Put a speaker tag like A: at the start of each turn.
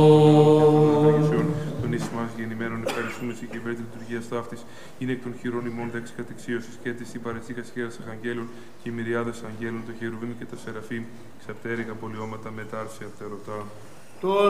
A: Των εις μας γεννημένων ευχαριστούμε σε και υπέρ της λειτουργίας ταύτης, είναι εκ των χειρών ημών δέξη κατεξίωσης και της υπαρεστήκας χέρας αγγέλων και οι μυριάδες αγγέλων, το χερουβίμ και τα σεραφείμ, ξαπτέρυγα πολιώματα μετάρσια φτερωτά.